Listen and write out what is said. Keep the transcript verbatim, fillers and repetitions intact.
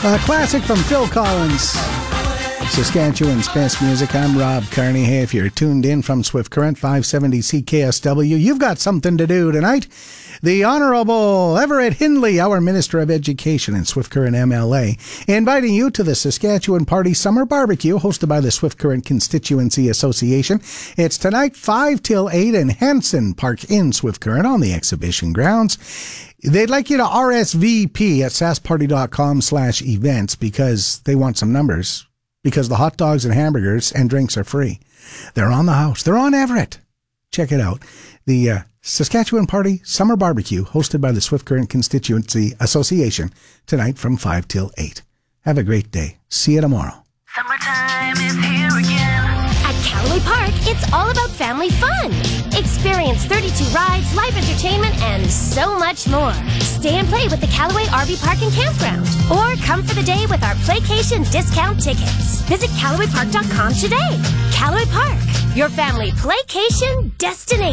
A classic from Phil Collins. Saskatchewan's best music. I'm Rob Carney. Hey, if you're tuned in from Swift Current five seventy C K S W, you've got something to do tonight. The Honourable Everett Hindley, our Minister of Education and Swift Current M L A, inviting you to the Saskatchewan Party Summer Barbecue hosted by the Swift Current Constituency Association. It's tonight five till eight in Hanson Park in Swift Current on the exhibition grounds. They'd like you to R S V P at sassparty.com slash events because they want some numbers. Because the hot dogs and hamburgers and drinks are free. They're on the house. They're on Everett. Check it out. The uh, Saskatchewan Party Summer Barbecue hosted by the Swift Current Constituency Association tonight from five till eight. Have a great day. See you tomorrow. Summertime is here again. At Callaway Park, it's all about family fun. Experience thirty-two rides, live entertainment, and so much more. Stay and play with the Callaway R V Park and Campground. Or come for the day with our Playcation discount tickets. Visit Callaway Park dot com today. Callaway Park, your family playcation destination.